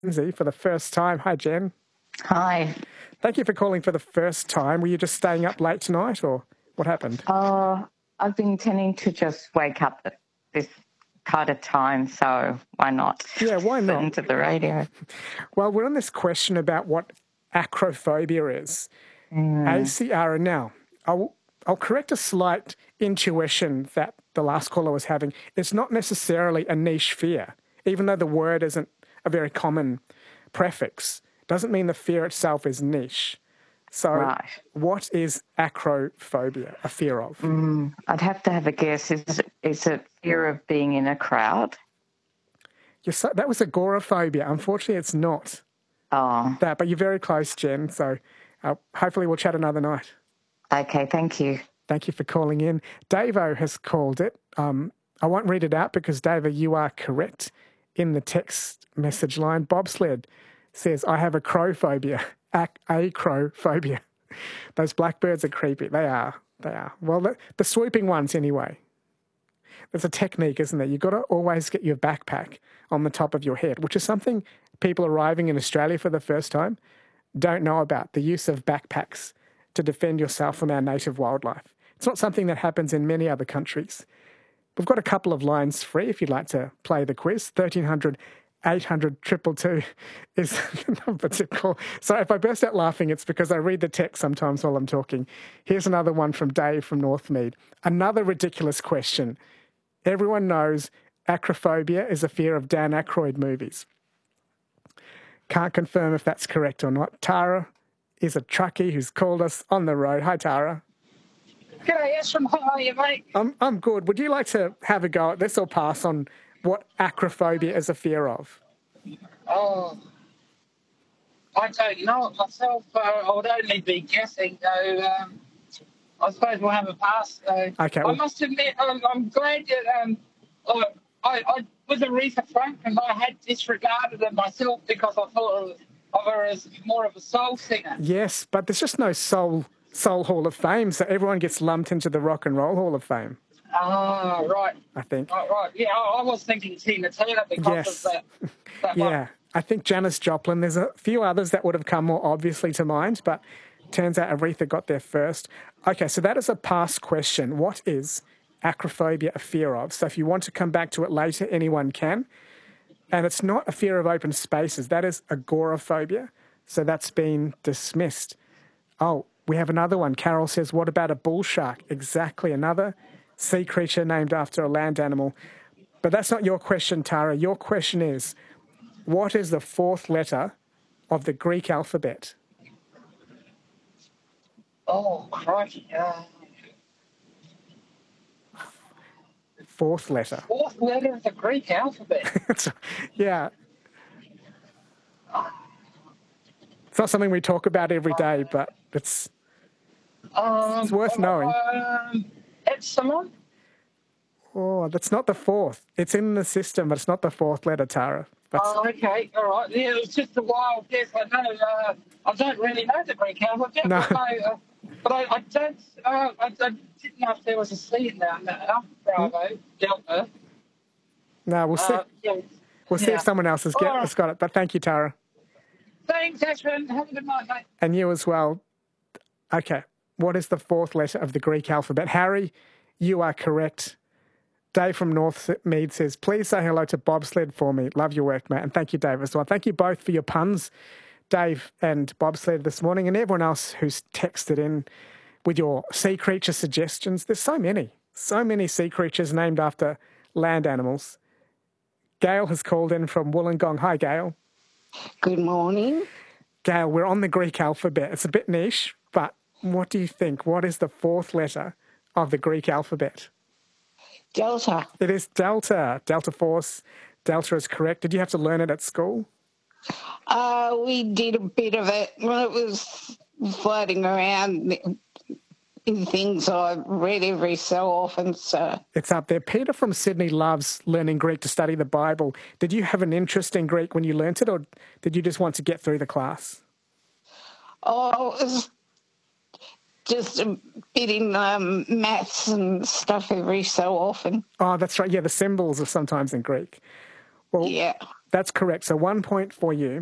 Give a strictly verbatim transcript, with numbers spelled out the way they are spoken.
Lindsay for the first time. Hi, Jen. Hi. Thank you for calling for the first time. Were you just staying up late tonight, or what happened? Uh, I've been tending to just wake up at this kind of time, so why not? Yeah, why not? Listen to the radio. Well, we're on this question about what acrophobia is. Mm. A C R. Now, I'll, I'll correct a slight intuition that the last caller was having. It's not necessarily a niche fear, even though the word isn't a very common prefix. Doesn't mean the fear itself is niche. So Right. what is acrophobia, a fear of? Mm, I'd have to have a guess. Is it, is it fear of being in a crowd? You're so, that was agoraphobia. Unfortunately, it's not Oh, that, but you're very close, Jen. So uh, hopefully we'll chat another night. okay, thank you. Thank you for calling in. Davo has called it. Um, I won't read it out because, Davo, you are correct in the text message line. Bobsled says, I have a crow phobia, a, a crow phobia. Those blackbirds are creepy. They are. They are. Well, the, the swooping ones anyway. There's a technique, isn't there? You've got to always get your backpack on the top of your head, which is something people arriving in Australia for the first time don't know about, the use of backpacks to defend yourself from our native wildlife. It's not something that happens in many other countries. We've got a couple of lines free if you'd like to play the quiz. thirteen hundred, eight hundred, two two two is the number to call. So if I burst out laughing, it's because I read the text sometimes while I'm talking. Here's another one from Dave from Northmead. Another ridiculous question. Everyone knows acrophobia is a fear of Dan Aykroyd movies. Can't confirm if that's correct or not. Tara is a truckie who's called us on the road. Hi, Tara. G'day, Ashram. How are you, mate? I'm, I'm good. Would you like to have a go at this or pass on what acrophobia is a fear of? Oh, I don't know it myself. Uh, I would only be guessing, though. Um, I suppose we'll have a pass. So. Okay. I Well, must admit, I'm, I'm glad that um, I, I, I was Aretha Franklin. I had disregarded it myself because I thought of her as more of a soul singer. yes, but there's just no soul soul Hall of Fame, so everyone gets lumped into the Rock and Roll Hall of Fame. Ah, right. I think. Right, right. Yeah, I, I was thinking Tina Turner because Yes. of that. that Yeah. one. I think Janis Joplin. There's a few others that would have come more obviously to mind, but turns out Aretha got there first. Okay, so that is a past question. What is acrophobia a fear of? So if you want to come back to it later, anyone can. And it's not a fear of open spaces. That is agoraphobia. So that's been dismissed. Oh, we have another one. Carol says, what about a bull shark? Exactly, another sea creature named after a land animal. But that's not your question, Tara. Your question is, what is the fourth letter of the Greek alphabet? Oh, crikey. Uh, Fourth letter. fourth letter of the Greek alphabet. Yeah. It's not something we talk about every day, but it's, Um, it's worth knowing. Um, epsilon? Oh, that's not the fourth. It's in the system, but it's not the fourth letter, Tara. That's, Oh, okay, all right. Yeah, it was just a wild guess. I know. Uh, I don't really know the Greek alphabet. No. But, I, uh, but I, I don't. Uh, I, I didn't know if there was a C in there. No, Bravo, Delta. no, we'll see. Uh, yeah. We'll see yeah. if someone else has, get, All right. has got it. But thank you, Tara. Thanks, Ashwin. Have a good night, mate. And you as well. Okay. What is the fourth letter of the Greek alphabet? Harry, you are correct. Dave from Northmead says, please say hello to Bobsled for me. Love your work, mate. And thank you, Dave, as well. Thank you both for your puns, Dave and Bobsled this morning, and everyone else who's texted in with your sea creature suggestions. There's so many, so many sea creatures named after land animals. Gail has called in from Wollongong. Hi, Gail. Good morning. Gail, we're on the Greek alphabet. It's a bit niche, but what do you think? What is the fourth letter of the Greek alphabet? Delta. It is Delta. Delta Force. Delta is correct. Did you have to learn it at school? Uh, we did a bit of it when it was floating around in things I read every so often. So It's up there. Peter from Sydney loves learning Greek to study the Bible. Did you have an interest in Greek when you learnt it, or did you just want to get through the class? oh, it was just a bit in um, maths and stuff every so often. Oh, that's right. Yeah, the symbols are sometimes in Greek. Well, Yeah. That's correct. So one point for you.